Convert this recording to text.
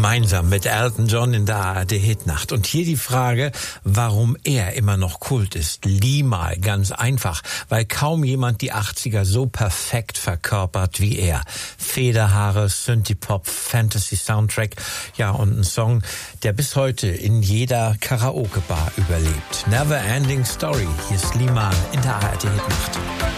Gemeinsam mit Elton John in der ARD-Hitnacht. Und hier die Frage, warum er immer noch Kult ist. Limahl, ganz einfach, weil kaum jemand die 80er so perfekt verkörpert wie er. Federhaare, Synthie-Pop, Fantasy-Soundtrack, ja, und ein Song, der bis heute in jeder Karaoke-Bar überlebt. Never Ending Story, hier ist Limahl in der ARD-Hitnacht.